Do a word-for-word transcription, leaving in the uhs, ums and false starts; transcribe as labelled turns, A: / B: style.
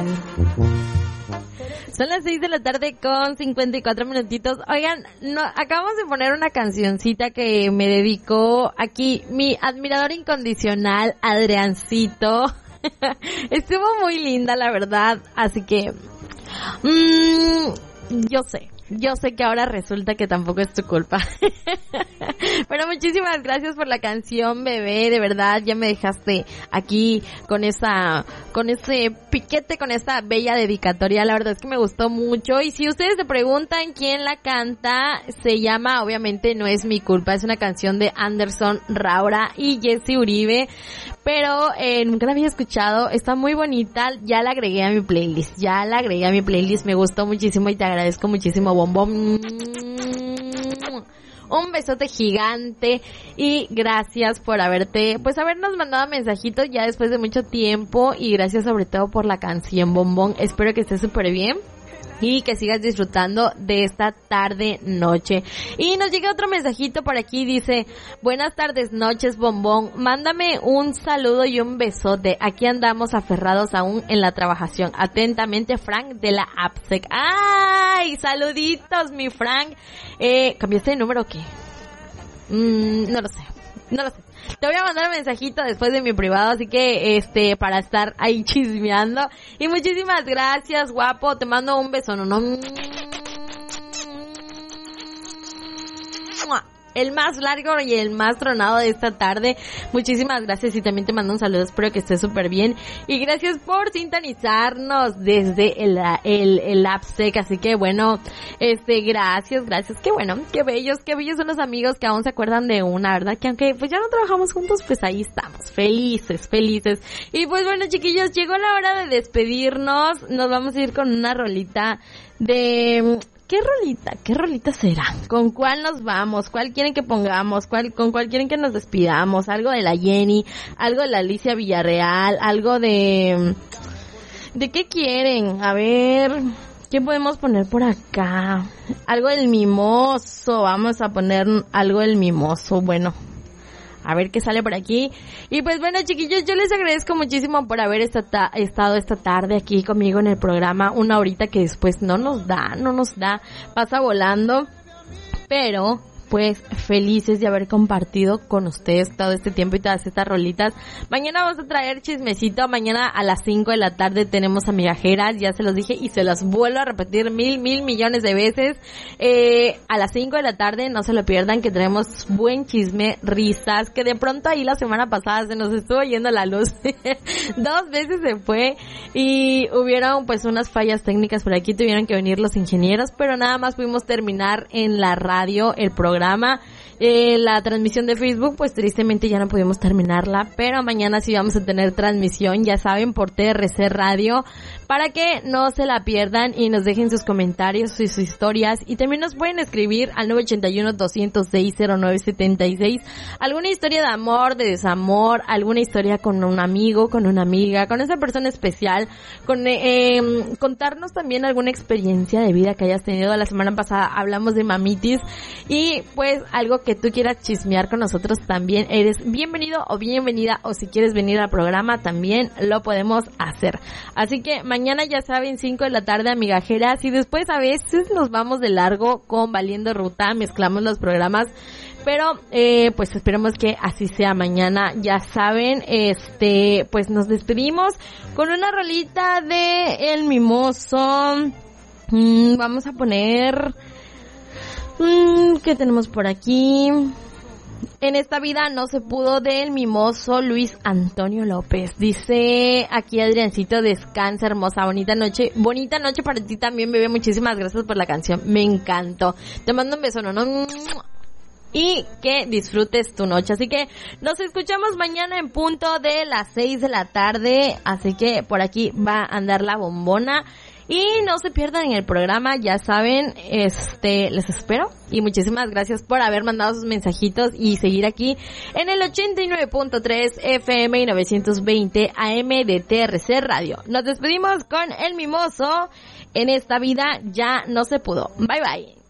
A: Son las seis de la tarde con cincuenta y cuatro minutitos. Oigan, no, acabamos de poner una cancioncita que me dedicó aquí mi admirador incondicional, Adriancito. Estuvo muy linda, la verdad. Así que, mmm, yo sé. Yo sé que ahora resulta que tampoco es tu culpa. Pero muchísimas gracias por la canción, bebé. De verdad, ya me dejaste aquí con esa, con ese piquete, con esa bella dedicatoria. La verdad es que me gustó mucho. Y si ustedes se preguntan quién la canta, se llama, obviamente no es mi culpa, es una canción de Anderson Raura y Jesse Uribe. Pero eh, nunca la había escuchado, está muy bonita, ya la agregué a mi playlist, ya la agregué a mi playlist, me gustó muchísimo y te agradezco muchísimo, bombón. Un besote gigante y gracias por haberte, pues habernos mandado mensajitos ya después de mucho tiempo y gracias sobre todo por la canción, bombón. Espero que estés súper bien y que sigas disfrutando de esta tarde noche. Y nos llega otro mensajito por aquí, dice: buenas tardes, noches, bombón, mándame un saludo y un besote, aquí andamos aferrados aún en la trabajación, atentamente Frank de la AppSec. Ay, saluditos mi Frank. eh, ¿Cambiaste de número o qué? Mm, no lo sé, no lo sé. Te voy a mandar un mensajito después de mi privado, así que, este, para estar ahí chismeando. Y muchísimas gracias, guapo. Te mando un beso, no, no. El más largo y el más tronado de esta tarde. Muchísimas gracias y también te mando un saludo, espero que estés súper bien. Y gracias por sintonizarnos desde el, el, el AppSec, así que bueno, este, gracias, gracias. Qué bueno, qué bellos, qué bellos son los amigos que aún se acuerdan de una, ¿verdad? Que aunque pues ya no trabajamos juntos, pues ahí estamos, felices, felices. Y pues bueno, chiquillos, llegó la hora de despedirnos. Nos vamos a ir con una rolita de... ¿Qué rolita? ¿Qué rolita será? ¿Con cuál nos vamos? ¿Cuál quieren que pongamos? ¿Cuál, con cuál quieren que nos despidamos? ¿Algo de la Jenny? ¿Algo de la Alicia Villarreal? ¿Algo de... ¿De qué quieren? A ver... ¿Qué podemos poner por acá? Algo del Mimoso. Vamos a poner algo del Mimoso. Bueno... A ver qué sale por aquí. Y pues bueno, chiquillos, yo les agradezco muchísimo por haber esta estado esta tarde aquí conmigo en el programa. Una horita que después no nos da, no nos da. Pasa volando. Pero... pues felices de haber compartido con ustedes todo este tiempo y todas estas rolitas. Mañana vamos a traer chismecito, mañana a las cinco de la tarde tenemos a Migajeras, ya se los dije y se los vuelvo a repetir mil, mil millones de veces. Eh, a las cinco de la tarde, no se lo pierdan, que tenemos buen chisme, risas, que de pronto ahí la semana pasada se nos estuvo yendo la luz. Dos veces se fue y hubieron pues unas fallas técnicas por aquí, tuvieron que venir los ingenieros, pero nada más pudimos terminar en la radio el programa. Eh, la transmisión de Facebook, pues tristemente ya no pudimos terminarla, pero mañana sí vamos a tener transmisión, ya saben, por T R C Radio, para que no se la pierdan y nos dejen sus comentarios, sus, sus historias, y también nos pueden escribir al nueve ocho uno, dos cero seis, cero nueve siete seis, alguna historia de amor, de desamor, alguna historia con un amigo, con una amiga, con esa persona especial, con eh, eh, contarnos también alguna experiencia de vida que hayas tenido. La semana pasada hablamos de mamitis y pues algo que tú quieras chismear con nosotros también, eres bienvenido o bienvenida, o si quieres venir al programa también lo podemos hacer. Así que mañana ya saben, cinco de la tarde a Migajeras, y después a veces nos vamos de largo con Valiendo Ruta, mezclamos los programas, pero eh, pues esperemos que así sea mañana. Ya saben, este pues nos despedimos con una rolita de El Mimoso. Mm, vamos a poner... ¿Qué tenemos por aquí? En esta vida no se pudo, del Mimoso, Luis Antonio López. Dice aquí Adriancito, descansa, hermosa, bonita noche. Bonita noche para ti también, bebé. Muchísimas gracias por la canción, me encantó. Te mando un beso, no, no. Y que disfrutes tu noche. Así que nos escuchamos mañana en punto de las seis de la tarde. Así que por aquí va a andar la bombona. Y no se pierdan en el programa, ya saben, este, les espero. Y muchísimas gracias por haber mandado sus mensajitos y seguir aquí en el ochenta y nueve punto tres F M y novecientos veinte A M de T R C Radio. Nos despedimos con El Mimoso. En esta vida ya no se pudo. Bye bye.